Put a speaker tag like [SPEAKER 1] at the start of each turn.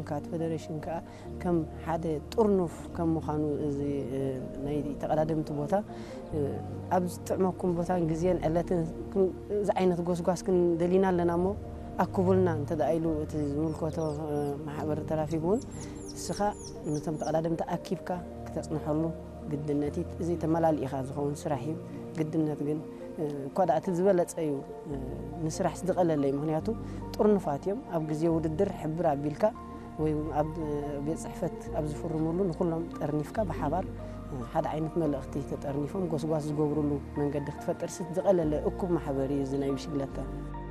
[SPEAKER 1] ባንካት ፌደሬሽን ከ ከም ሓደ ጥርኑፍ ከም ምዃኑ እዚ ናይ ተቀዳደምቲ ቦታ ኣብ ዝጥዕመኩም ቦታን ግዜን ዕለትን እዚ ዓይነት ጎስጓስ ክንደሊና ኣለና እሞ ኣክቡልና እንተዳኢሉ እቲ ዝምልከቶ ማሕበር ትራፊክ እውን ስኻ ነቶም ተቀዳደምቲ ኣኪብካ ክትጽንሐሉ ግድነት እዚ ተመላልኢኻ ዝኸውን ስራሕ እዩ ግድነት ግን ኳዳእቲ ዝበለጸ እዩ ንስራሕ ዝደቀለለ ምክንያቱ ጥርኑፋት እዮም ኣብ ግዜ ውድድር ሕብር ኣቢልካ ወይ ኣብ ቤት ጽሕፈት ኣብ ዝፍርሙሉ ንኩሎም ጠርኒፍካ በሓባር ሓደ ዓይነት መልእኽቲ ተጠርኒፎም ጎስጓስ ዝገብሩሉ መንገዲ ክትፈጥር ዝቀለለ እኩብ ማሕበር እዩ እዚ ናይ ብሽክለታ